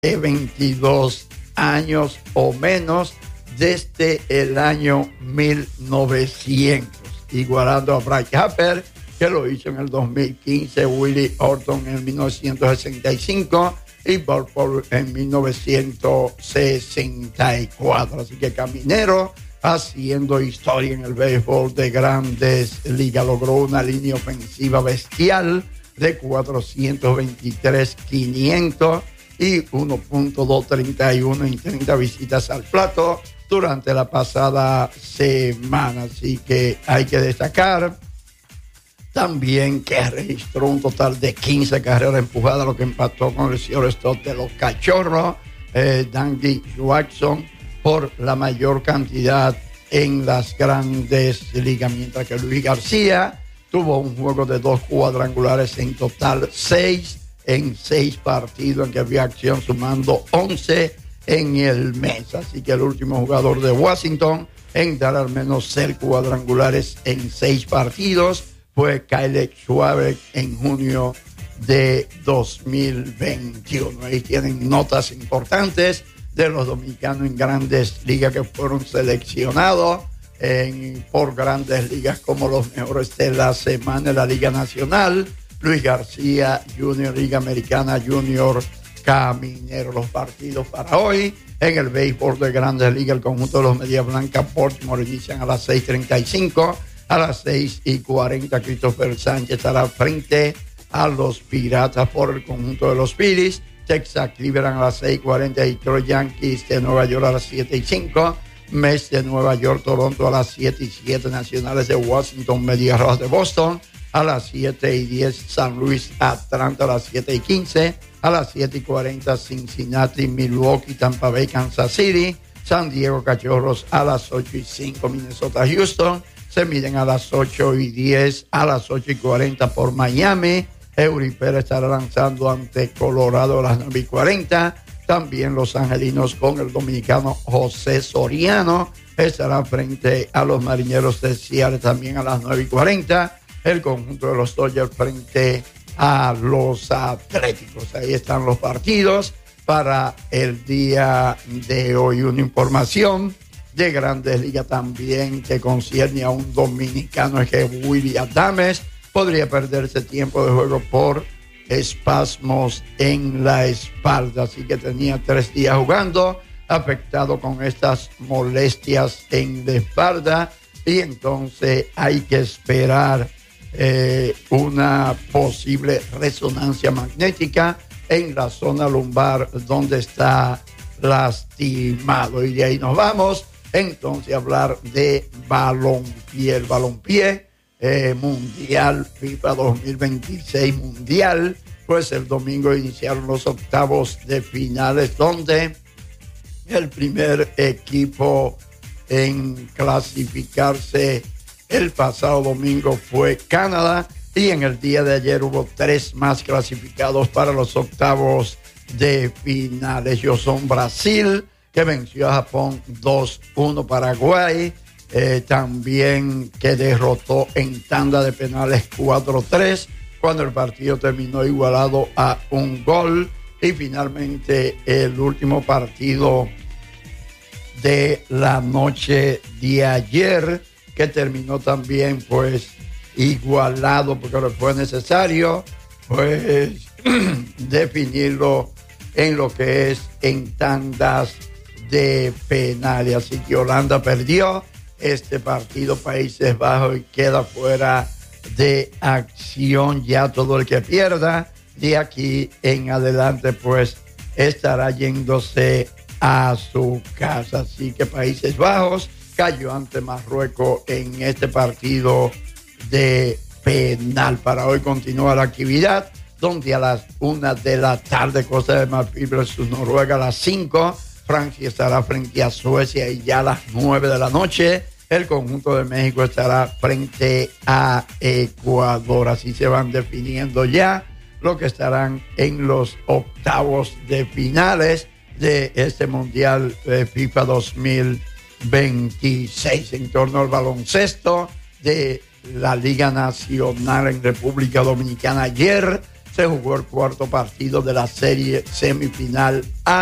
de 22 años o menos desde el año 1900, igualando a Bryce Harper, que lo hizo en el 2015, Willie Orton en 1965 y Bud Powell en 1964. Así que Caminero, haciendo historia en el béisbol de Grandes Ligas, logró una línea ofensiva bestial de 423, 500 y 1.231 en 30 visitas al plato durante la pasada semana. Así que hay que destacar también que registró un total de 15 carreras empujadas, lo que empató con el shortstop de los Cachorros, Dandy Watson, por la mayor cantidad en las Grandes Ligas, mientras que Luis García tuvo un juego de 2 cuadrangulares, en total 6 en 6 partidos en que había acción, sumando 11 en el mes. Así que el último jugador de Washington en dar al menos 6 cuadrangulares en 6 partidos fue Kyle Schwarber en junio de 2021. Ahí tienen notas importantes de los dominicanos en Grandes Ligas que fueron seleccionados por Grandes Ligas como los mejores de la semana en la Liga Nacional. Luis García Jr., Liga Americana Junior, Caminero. Los partidos para hoy en el béisbol de Grandes Ligas, el conjunto de los Medias Blancas Baltimore inician a las 6:35. A las 6:40, Christopher Sánchez estará frente a los Piratas por el conjunto de los Phillies. Texas Cleveland a las 6:40, Detroit Yankees de Nueva York a las 7:05. Mets de Nueva York, Toronto a las 7:07, Nacionales de Washington, Medias Rojas de Boston a las 7:10, San Luis Atlanta a las 7:15, a las 7:40, Cincinnati, Milwaukee, Tampa Bay, Kansas City, San Diego Cachorros a las 8:05, Minnesota, Houston. Se miden a las 8:10, a las 8:40 por Miami. Eury Pérez estará lanzando ante Colorado a las 9:40. También los angelinos con el dominicano José Soriano estarán frente a los Marineros de Seattle también a las 9:40. El conjunto de los Dodgers frente a los Atléticos. Ahí están los partidos para el día de hoy. Una información de Grandes Ligas también que concierne a un dominicano, es que Willy Adames podría perderse tiempo de juego por espasmos en la espalda. Así que tenía 3 días jugando, afectado con estas molestias en la espalda, y entonces hay que esperar una posible resonancia magnética en la zona lumbar donde está lastimado. Y de ahí nos vamos entonces a hablar de balompié. El balompié mundial, FIFA 2026 mundial, pues el domingo iniciaron los octavos de finales, donde el primer equipo en clasificarse el pasado domingo fue Canadá, y en el día de ayer hubo 3 más clasificados para los octavos de finales. Ellos son Brasil, que venció a Japón 2-1, Paraguay, también que derrotó en tanda de penales 4-3, cuando el partido terminó igualado a 1 gol, y finalmente el último partido de la noche de ayer, que terminó también pues igualado, porque fue necesario pues definirlo en lo que es en tandas de penales. Así que Holanda perdió este partido, Países Bajos, y queda fuera de acción. Ya todo el que pierda de aquí en adelante pues estará yéndose a su casa. Así que Países Bajos cayó ante Marruecos en este partido de penal. Para hoy continúa la actividad, donde a las 1 de la tarde Costa de Marfil versus Noruega, a las 5 Francia estará frente a Suecia, y ya a las 9 de la noche el conjunto de México estará frente a Ecuador. Así se van definiendo ya lo que estarán en los octavos de finales de este Mundial FIFA 2026. En torno al baloncesto de la Liga Nacional en República Dominicana, ayer se jugó el cuarto partido de la serie semifinal A.